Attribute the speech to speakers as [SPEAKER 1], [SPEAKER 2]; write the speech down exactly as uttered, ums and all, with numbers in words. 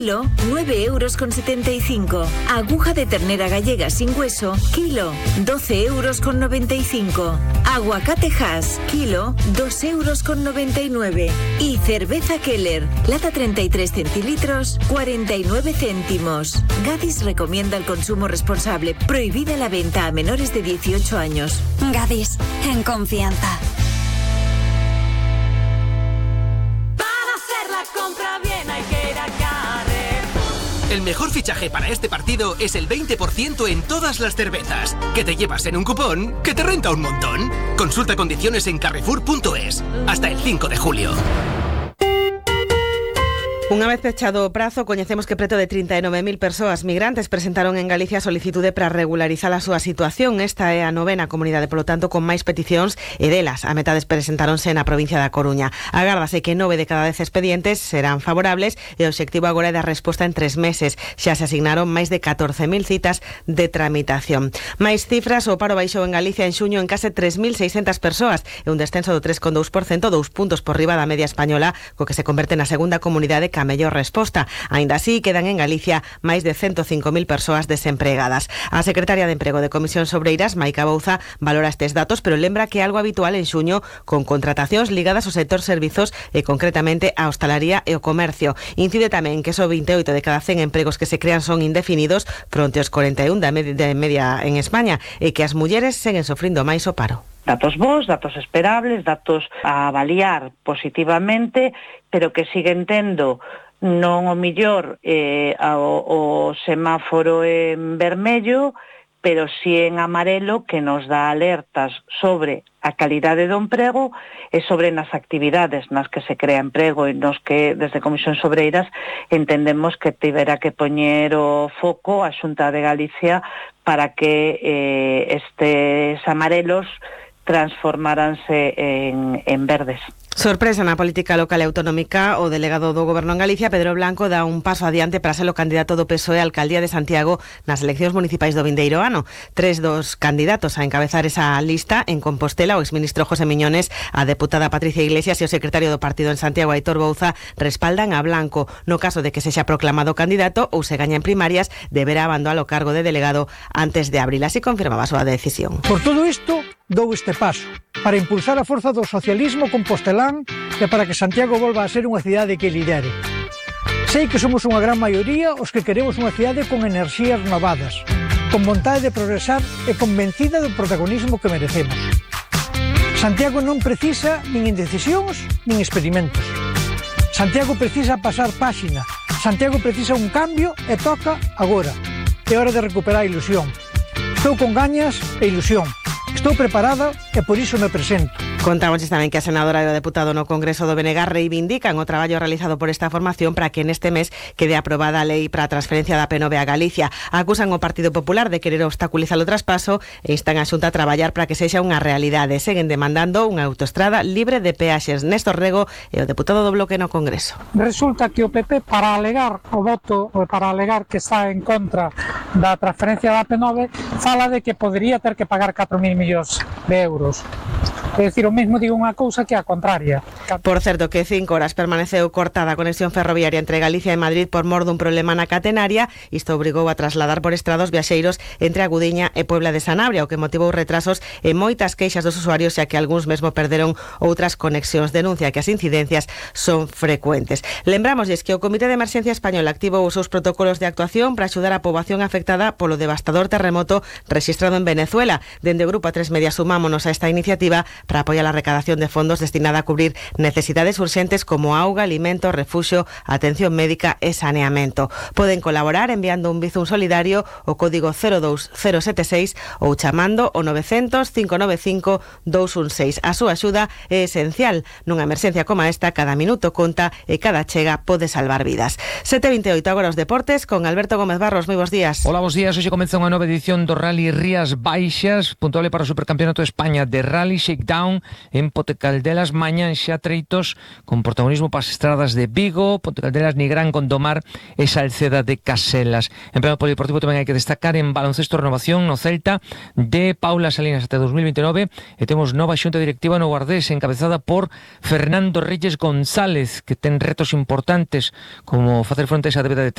[SPEAKER 1] Kilo, nueve euros con setenta y cinco. Aguja de ternera gallega sin hueso, kilo, doce euros con noventa y cinco. Aguacate Hass, kilo, dos euros con noventa y nueve. Y cerveza Keller, lata treinta y tres centilitros, cuarenta y nueve céntimos. Gadis recomienda el consumo responsable. Prohibida la venta a menores de dieciocho años.
[SPEAKER 2] Gadis, en confianza.
[SPEAKER 3] Para hacer la compra bien hay que ir a Carrefour.
[SPEAKER 4] El mejor fichaje para este partido es el veinte por ciento en todas las cervezas, que te llevas en un cupón que te renta un montón. Consulta condiciones en carrefour punto es. Hasta el cinco de julio.
[SPEAKER 5] Unha vez pechado o prazo, coñecemos que preto de trinta e nove mil persoas migrantes presentaron en Galicia a solicitude para regularizar a súa situación. Esta é a novena comunidade, polo tanto, con máis peticións, e delas a metades presentáronse na provincia da Coruña. Agárdase que nove de cada dez expedientes serán favorables e o obxectivo agora é dar resposta en tres meses. Xa se asignaron máis de catorce mil citas de tramitación. Máis cifras, o paro baixou en Galicia en xuño en case tres mil seiscentas persoas e un descenso do tres coma dous por cento, dous puntos por riba da media española, co que se converte na segunda comunidade que a mellor resposta. Aínda así, quedan en Galicia máis de ciento cinco mil persoas desempregadas. A secretaria de Emprego de Comisións Obreiras, Maica Bouza, valora estes datos, pero lembra que é algo habitual en xuño con contratacións ligadas ao sector servizos e concretamente a hostalaría e o comercio. Incide tamén que só vinte e oito de cada cen empregos que se crean son indefinidos fronte aos corenta e un da media en España e que as mulleres seguen sofrindo máis o paro.
[SPEAKER 6] Datos bons, datos esperables, datos a avaliar positivamente, pero que siguen tendo non o millor eh, o, o semáforo en vermello, pero si en amarelo, que nos dá alertas sobre a calidade do emprego e sobre nas actividades nas que se crea emprego e nos que desde Comisións Obreiras entendemos que tivera que poñer o foco a Xunta de Galicia para que eh, estes amarelos transformáranse en, en verdes.
[SPEAKER 5] Sorpresa na política local e autonómica, o delegado do Goberno en Galicia, Pedro Blanco, dá un paso adiante para ser o candidato do P S O E á alcaldía de Santiago nas eleccións municipais do vindeiro ano. Tres dos candidatos a encabezar esa lista en Compostela, o exministro José Miñones, a deputada Patricia Iglesias e o secretario do partido en Santiago, Aitor Bouza, respaldan a Blanco. No caso de que sexa proclamado candidato ou se gaña en primarias, deberá abandonar o cargo de delegado antes de abril. Así confirmaba a súa decisión.
[SPEAKER 7] Por todo isto, dou este paso para impulsar a forza do socialismo compostelán e para que Santiago volva a ser unha cidade que lidere. Sei que somos unha gran maioría os que queremos unha cidade con enerxías renovadas, con vontade de progresar e convencida do protagonismo que merecemos. Santiago non precisa nin indecisións nin experimentos. Santiago precisa pasar páxina. Santiago precisa un cambio e toca agora. É hora de recuperar a ilusión. Estou con gañas e ilusión. Estou preparada e por iso me presento.
[SPEAKER 5] Contamos tamén que a senadora e o deputado no Congreso do B N G reivindican o traballo realizado por esta formación para que neste mes quede aprobada a lei para a transferencia da P N V a Galicia. Acusan o Partido Popular de querer obstaculizar o traspaso e instan a Xunta a traballar para que sexa unha realidade. Seguen demandando unha autoestrada libre de peaxes. Néstor Rego e o deputado do Bloque no Congreso.
[SPEAKER 8] Resulta que o P P, para alegar o voto, ou para alegar que está en contra da transferencia da P N V, fala de que podería ter que pagar catro mil millóns de euros. É dicir, o mesmo digo unha cousa que a contraria.
[SPEAKER 5] Por certo, que cinco horas permaneceu cortada a conexión ferroviaria entre Galicia e Madrid por mor dun problema na catenaria. Isto obrigou a trasladar por estrados viaxeiros entre a Gudiña e Puebla de Sanabria, o que motivou retrasos e moitas queixas dos usuarios, xa que algúns mesmo perderon outras conexións. Denuncia que as incidencias son frecuentes. Lembramos que o Comité de Emerxencia Español activou os seus protocolos de actuación para axudar a poboación afectada polo devastador terremoto registrado en Venezuela. Dende o Grupo A tres Media sumámonos a esta iniciativa para apoyar la recaudación de fondos destinada a cubrir necesidades urgentes como auga, alimento, refugio, atención médica e saneamento. Poden colaborar enviando un bizum solidario o código cero dous cero sete seis ou chamando o novecientos, cinco nove cinco, dous un seis. A súa axuda é esencial. Nunha emerxencia como esta, cada minuto conta e cada chega pode salvar vidas. sete e vinte e oito, agora os deportes con Alberto Gómez Barros. Moi bons días.
[SPEAKER 9] Hola, bons días. Hoxe comeza unha nova edición do Rally Rías Baixas, puntuable para o Supercampeonato de España de Rally Shakedown en Pontecaldelas, mañán xa treitos con protagonismo para as estradas de Vigo, Pontecaldelas, Nigrán, Gondomar e Salceda de Caselas. En plano polideportivo tamén hai que destacar en baloncesto renovación no Celta de Paula Salinas até dos mil veintinueve e temos nova xunta directiva no Guardés encabezada por Fernando Reyes González, que ten retos importantes como facer fronte a esa débeda de